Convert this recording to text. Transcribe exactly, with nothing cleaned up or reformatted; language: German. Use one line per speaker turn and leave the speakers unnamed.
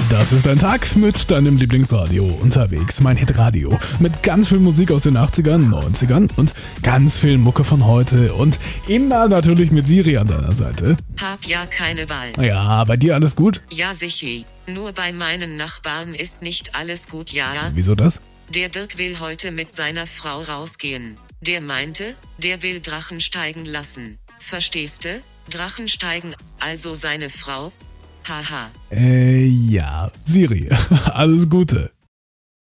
Das ist ein Tag mit deinem Lieblingsradio unterwegs. Mein Hitradio mit ganz viel Musik aus den achtzigern, neunzigern und ganz viel Mucke von heute. Und immer natürlich mit Siri an deiner Seite.
Hab ja keine Wahl.
Ja, bei dir alles gut?
Ja, sicher. Nur bei meinen Nachbarn ist nicht alles gut, ja.
Wieso das?
Der Dirk will heute mit seiner Frau rausgehen. Der meinte, der will Drachen steigen lassen. Verstehste? Drachen steigen, also seine Frau. Haha.
Äh, ja. Siri, alles Gute.